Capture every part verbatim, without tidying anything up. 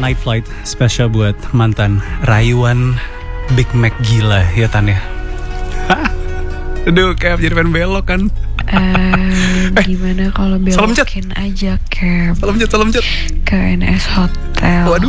Night Flight spesial buat mantan rayuan Big Mac gila ya Tan ya. Aduh Cap jadi pengen belok kan. Uh, eh, gimana kalau belokin aja Cap? Salam jet, salam jet. Ke N S Hotel. Waduh.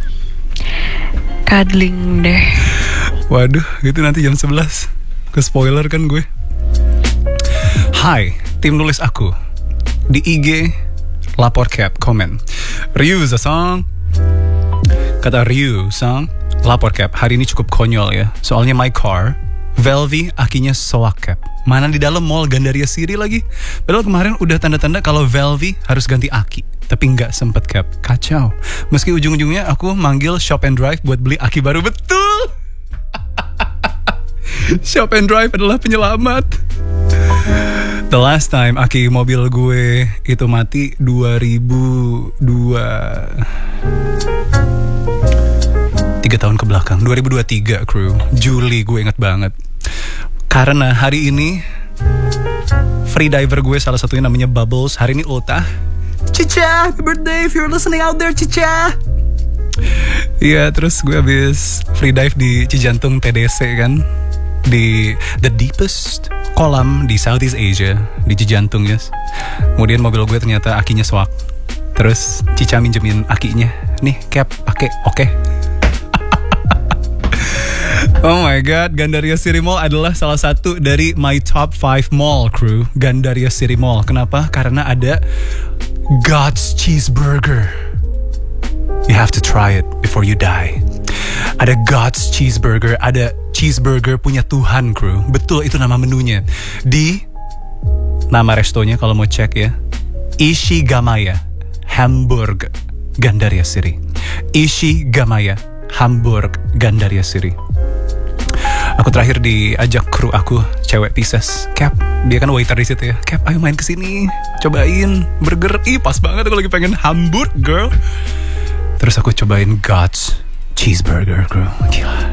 Cuddling deh. Waduh, itu nanti jam sebelas. Ke spoiler kan gue. Hai, tim nulis aku. Di I G lapor Cap, komen. Ryu Zasang. Kata Ryu Sang, lapor Cap. Hari ini cukup konyol ya. Soalnya my car Velvy akinya soak Cap. Mana di dalam mall Gandaria City lagi. Padahal kemarin udah tanda-tanda kalau Velvy harus ganti aki, tapi nggak sempet Cap. Kacau. Meski ujung-ujungnya aku manggil Shop and Drive buat beli aki baru. Betul. Shop and Drive adalah penyelamat. The last time aki mobil gue itu mati dua ribu dua. Tiga tahun ke belakang, dua ribu dua puluh tiga crew. Juli gue inget banget. Karena hari ini free diver gue salah satunya namanya Bubbles. Hari ini ultah. Cica, happy birthday if you're listening out there, Cica. Iya, terus gue habis free dive di Cijantung T D C kan, di the deepest kolam di Southeast Asia, di Cijantung yes. Kemudian mobil gue ternyata akinya swak. Terus Cica minjemin akinya. Nih Cap, pakai, oke. Okay. Oh my god, Gandaria City Mall adalah salah satu dari my top five mall crew. Gandaria City Mall. Kenapa? Karena ada God's Cheeseburger. You have to try it before you die. Ada God's Cheeseburger, ada cheeseburger punya Tuhan crew. Betul, itu nama menunya. Di nama restonya kalau mau cek ya, Ishigamaya Hamburg Gandaria City. Ishigamaya Hamburg Gandaria City. Aku terakhir diajak kru aku, cewek Pisces, Cap, dia kan waiter di situ ya. Cap, ayo main kesini, cobain burger. Ih, pas banget aku lagi pengen Hamburg, girl. Terus aku cobain God's Cheeseburger, girl. Gila.